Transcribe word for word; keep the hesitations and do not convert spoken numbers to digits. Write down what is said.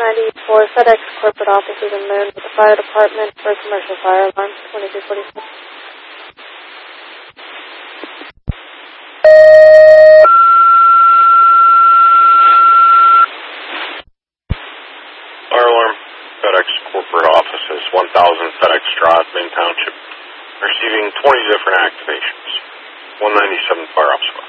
ninety for FedEx corporate offices in Moon with the fire department for a commercial fire alarm, twenty-two forty-six. Fire alarm, FedEx corporate offices, one thousand FedEx Drive, Main Township. Receiving twenty different activations. one ninety-seven Fire Ops.